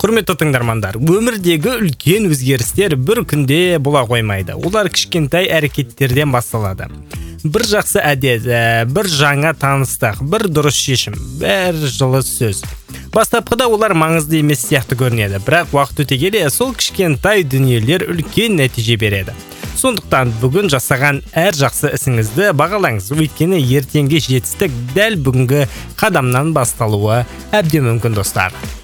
Құрметті тыңдармандар, өмірдегі үлкен өзгерістер бір күнде бола қоймайды. Олар кішкентай әрекеттерден басталады. Бір жақсы әдет, бір жаңа таныстық, бір дұрыс шешім, бір жылы сөз. Бастапқыда олар маңызды емес сияқты көрінеді, бірақ уақыт өте келе сол кішкентай дүниелер үлкен нәтиже береді. Сондықтан бүгін жасаған әр жақсы ісіңізді бағалаңыз, өйткені ертеңге жетістік дәл бүгінгі қадамнан басталуы әбден мүмкін, достар.